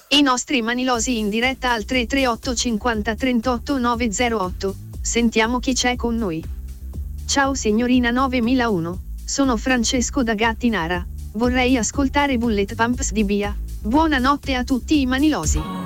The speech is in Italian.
I nostri manilosi in diretta al 338 50 38 908. Sentiamo chi c'è con noi. Ciao signorina 9001, sono Francesco da Gattinara. Vorrei ascoltare Bullet Pumps di Bia. Buonanotte a tutti i manilosi.